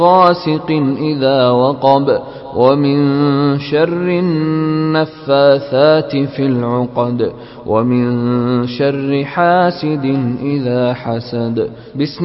غاسق إذا وقب ومن شر النفاثات في العقد ومن شر حاسد إذا حسد.